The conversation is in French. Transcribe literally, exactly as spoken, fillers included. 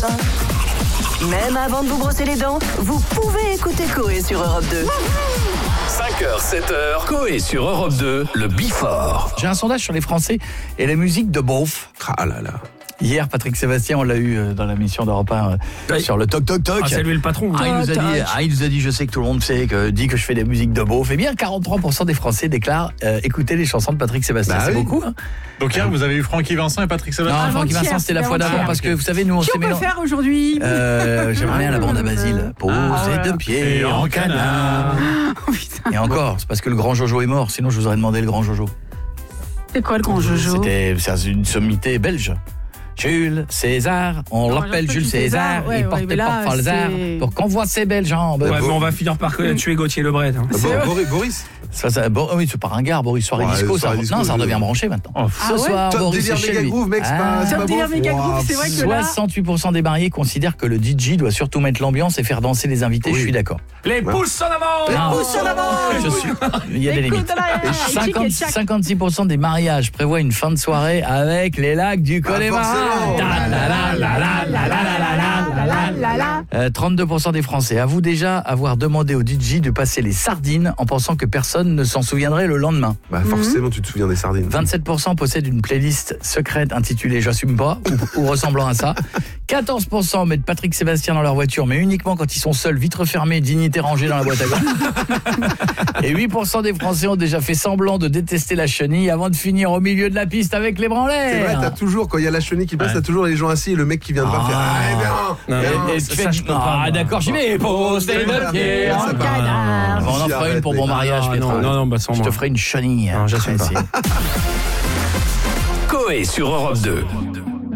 Même avant de vous brosser les dents, vous pouvez écouter Coé sur Europe deux. cinq heures, sept heures, Coé sur Europe deux, le Before. J'ai un sondage sur les Français et la musique de beauf. Ah là là. Hier, Patrick Sébastien, on l'a eu dans la mission d'Europe un euh, sur le toc toc toc. Ah, c'est lui le patron. Ah, il nous a dit, ah, il nous a dit, je sais que tout le monde sait, que dit que je fais des musiques de beauf. Eh bien, quarante-trois pour cent des Français déclarent euh, écouter les chansons de Patrick Sébastien. Bah c'est oui. beaucoup, hein. Donc hier, vous avez eu Francky Vincent et Patrick Sébastien. Non, Francky Vincent, c'était la fois d'avant, parce que vous savez, nous, on Qui s'est on peut mélangé. faire aujourd'hui Euh, J'aimerais bien la bande à Basile. Posez Ah, deux pieds Et en en canard. Oh, putain. Et encore, c'est parce que le grand Jojo est mort. Sinon, je vous aurais demandé le grand Jojo. C'est quoi le grand Jojo? C'était c'est une sommité belge. Jules César, on Non, l'appelle j'appelle Jules César, César, ouais, il ouais, porte mais le là, porte-falzar c'est- pour qu'on voit ses belles jambes. Ouais, mais on va finir par tuer Gauthier Lebret. Hein. Bon, Boris, Boris. Ça, ça, bon, oui, c'est pas ringard, Boris, soirée Ouais, disco, ça, soirée disco, non, ça je- redevient branché maintenant. Oh, Ce Ah ouais soir, Top Boris, délire c'est chez méga lui. groove, mec, c'est pas, c'est Top pas délire beau. méga Wow. groove, c'est vrai que là... soixante-huit pour cent des mariés considèrent que le D J doit surtout mettre l'ambiance et faire danser les invités, Oui. je suis d'accord. Les pouces en avant. Non. pouces en avant. Je suis... Il y a des Écoute, limites. là, cinquante, cinquante-six pour cent des mariages prévoient une fin de soirée avec les lacs du Connemara. forcément. Ta la la la la la la la la la la la. Euh, trente-deux pour cent des Français avouent déjà avoir demandé au D J de passer les sardines en pensant que personne ne s'en souviendrait le lendemain. Bah forcément, tu te souviens des sardines. vingt-sept pour cent possèdent une playlist secrète intitulée « J'assume pas » ou, ou ressemblant à ça. quatorze pour cent mettent Patrick Sébastien dans leur voiture, mais uniquement quand ils sont seuls, vitres fermées, dignité rangée dans la boîte à gants. Et huit pour cent des Français ont déjà fait semblant de détester la chenille avant de finir au milieu de la piste avec les C'est vrai, branleurs. t'as toujours, quand il y a la chenille qui passe, Ouais. t'as toujours les gens assis et le mec qui vient de pas Ah. faire. Ah, bien, Non, bien. mais- Et ça, tu fais je peux pas, ah moi. d'accord, j'y vais, pose tes deux pieds Ça, en c'est pas- canard. Bon, on en Si, fera une arrête, pour mec. mon mariage, Ah, Petra. non, non, non, bah sans Je te moi. ferai une chenille. Non, j'assume pas. Précis. Coé sur Europe deux.